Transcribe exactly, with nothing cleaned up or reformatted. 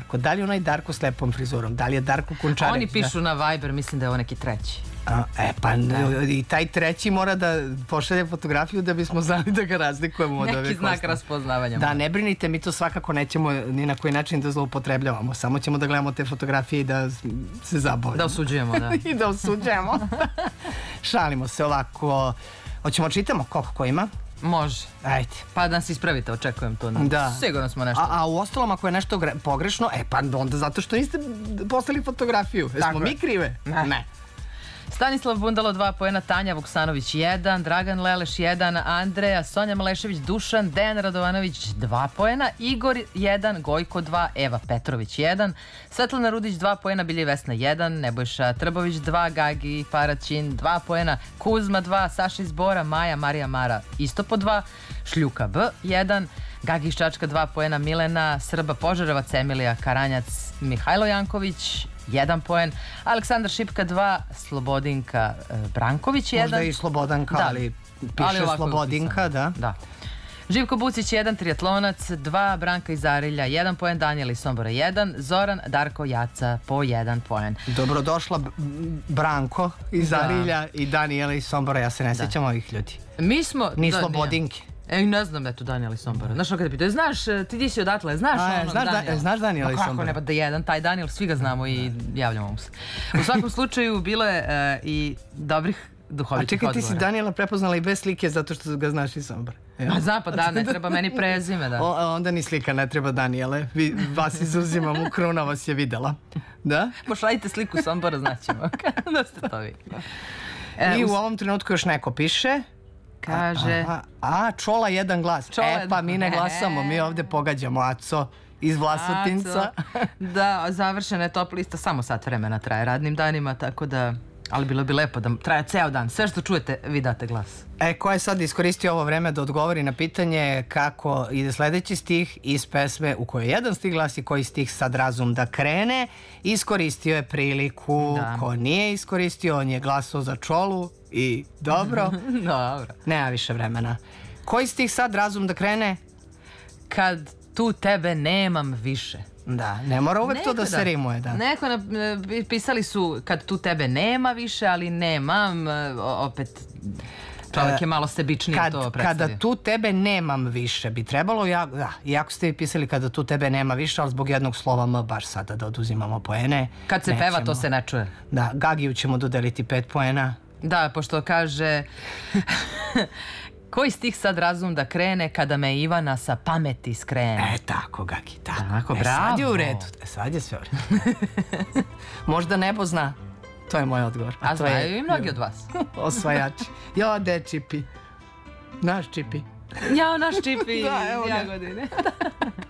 Darko. Da li onaj Darko s lepom frizurom? Da li je Darko Končarević? Oni pišu na Viber, mislim da je ovo neki treći. A, e pa i taj treći mora da pošalje fotografiju da bismo znali da ga razlikujemo od ove Neki znak raspoznavanja. Da, ne brinite, mi to svakako nećemo ni na koji način da zloupotrebljavamo. Samo ćemo da gledamo te fotografije i da se zabavimo. Da osuđujemo, da. I da osuđujemo. Šalimo se ovako. Hoćemo čitamo koliko ko ima? Može. Ajde. Pa da nas ispravite, očekujem to. Da. Sigurno smo nešto. A, a u ostalom ako je nešto pogrešno, e pa onda zato što niste poslali fotografiju. Jesmo mi krive? Ne. Ne. Stanislav Bundalo dva poena, Tanja Vuksanović jedan, Dragan Leleš jedan, Andreja, Sonja Malešević, Dušan, Dejan Radovanović dva poena, Igor jedan, Gojko dva, Eva Petrović jedan, Svetlana Rudić dva poena, Bilje Vesna jedan, Nebojša Trbović dva, Gagi Paraćin dva poena, Kuzma dva, Saša iz Bora, Maja Marija Mara isto po dva, Šljuka B jedan, Gagi iz Čačka dva poena, Milena Srba Požarevac, Emilija Karanjac, Mihajlo Janković jedan poen, Aleksandar Šipka dva, Slobodinka Branković jedan. Možda i Slobodanka, ali piše Slobodinka, da. Da. Živko Bucić jedan, triatlonac dva, Branka iz Arilja jedan poen, Danijela iz Sombora jedan, Zoran Darko Jaca po jedan poen. Dobrodošla Branko iz Arilja i Danijela iz Sombora, ja se ne sjećam ovih ljudi. Mi smo... Ni Slobodinke. E, ne znam da je to Danijela iz Sombora. Znaš ono kada pitaju, znaš, ti di si odatle, znaš onog Danijela? Znaš Danijela iz Sombora? Kako ne, pa da jedan, taj Danijel, svi ga znamo i javljamo mu se. U svakom slučaju, bilo je i dobrih duhovitih odgovora. A čekaj, ti si Danijela prepoznala i bez slike zato što ga znaš iz Sombora. A zna, pa da, ne treba meni prezime, da. Onda ni slika ne treba Danijele. Vas izuzimam, u Kruna vas je videla. Da? Pošaljite sliku Sombora, znaćemo. Da ste to vi. I u ovom trenutku još neko piše... Kaže... A, Čola jedan glas. E pa mi ne glasamo, mi ovde pogađamo. Aco iz Vlasotinca. Da, završena je top lista, samo sat vremena traje radnim danima, tako da... Ali bilo bi lepo da traje ceo dan. Sve što čujete, vi date glas. E, ko je sad iskoristio ovo vreme da odgovori na pitanje kako ide sledeći stih iz pesme u kojoj jedan stih glasi koji stih sad razum da krene, iskoristio je priliku. Ko nije iskoristio, on je glasao za Čolu i dobro. Dobro. Nema više vremena. Koji stih sad razum da krene? Kad tu tebe nemam više. Da, ne mora uvek to da se rimuje, da. Neko pisali su kad tu tebe nema više, ali nemam, opet čovjek je malo sebičnije to predstavio. Kada tu tebe nemam više, bi trebalo, da, iako ste pisali kada tu tebe nema više, ali zbog jednog slova M baš sada da oduzimamo poene. Kad se peva, to se ne čuje. Da, Gagiju ćemo dodeliti pet poena. Da, pošto kaže... Koji stih sad razum da krene kada me Ivana sa pameti skrene? E, tako, Gagi, tako. Tako, bravo. Sad je u redu, sad je sve u redu. Možda nebo zna, to je moj odgovor. A znaju i mnogi od vas. Osvajači. Jo, de Čipi. Naš Čipi. Ja, naš Čipi iz Jagodine.